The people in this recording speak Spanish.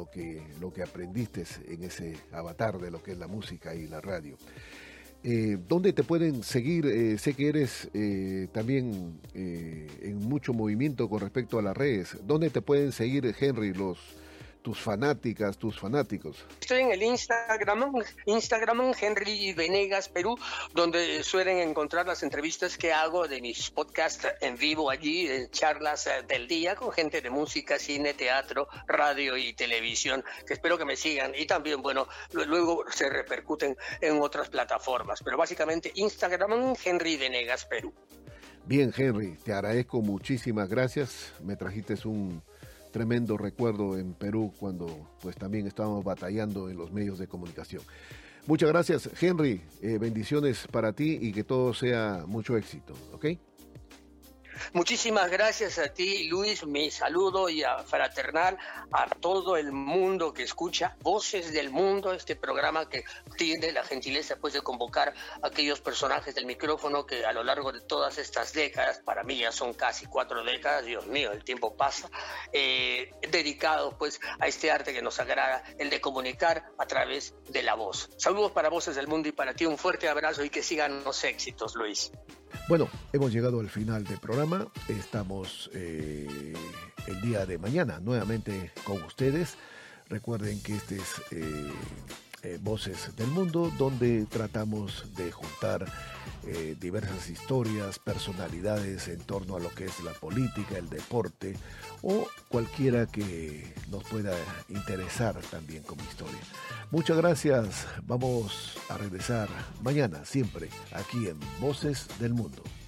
lo que aprendiste en ese avatar de lo que es la música y la radio. ¿Dónde te pueden seguir? Sé que eres también en mucho movimiento con respecto a las redes. ¿Dónde te pueden seguir, Henry, tus fanáticas, tus fanáticos? Estoy en el Instagram Henry Venegas Perú, donde suelen encontrar las entrevistas que hago de mis podcasts en vivo allí, charlas del día con gente de música, cine, teatro, radio y televisión, que espero que me sigan. Y también, bueno, luego se repercuten en otras plataformas, pero básicamente Instagram Henry Venegas Perú. Bien, Henry, te agradezco, muchísimas gracias. Me trajiste un tremendo recuerdo en Perú cuando pues también estábamos batallando en los medios de comunicación. Muchas gracias, Henry, bendiciones para ti y que todo sea mucho éxito, ¿ok? Muchísimas gracias a ti, Luis. Mi saludo y a fraternal a todo el mundo que escucha Voces del Mundo, este programa que tiene la gentileza pues de convocar a aquellos personajes del micrófono que a lo largo de todas estas décadas, para mí ya son casi 4 décadas, Dios mío, el tiempo pasa, dedicado pues a este arte que nos agrada, el de comunicar a través de la voz. Saludos para Voces del Mundo y para ti un fuerte abrazo y que sigan los éxitos, Luis. Bueno, hemos llegado al final del programa. Estamos el día de mañana nuevamente con ustedes. Recuerden que este es Voces del Mundo, donde tratamos de juntar diversas historias, personalidades en torno a lo que es la política, el deporte o cualquiera que nos pueda interesar también como historia. Muchas gracias. Vamos a regresar mañana, siempre aquí en Voces del Mundo.